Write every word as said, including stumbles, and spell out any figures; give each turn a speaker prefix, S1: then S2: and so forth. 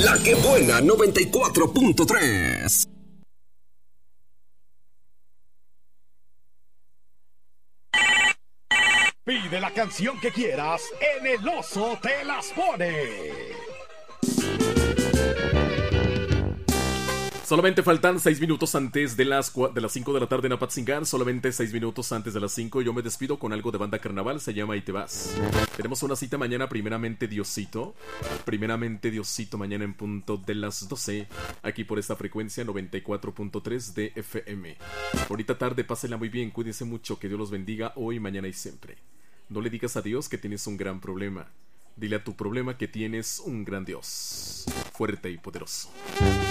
S1: La que buena noventa y cuatro punto tres.
S2: Pide la canción que quieras, en El Oso te las pone.
S3: Solamente faltan seis minutos antes de las, de las cinco de la tarde en Apatzingán. Solamente seis minutos antes de las cinco. Yo me despido con algo de banda carnaval. Se llama Y te vas. Tenemos una cita mañana, primeramente Diosito. Primeramente Diosito, mañana en punto de las doce. Aquí por esta frecuencia noventa y cuatro punto tres de F M. Bonita tarde, pásenla muy bien. Cuídense mucho. Que Dios los bendiga hoy, mañana y siempre. No le digas a Dios que tienes un gran problema. Dile a tu problema que tienes un gran Dios. Fuerte y poderoso.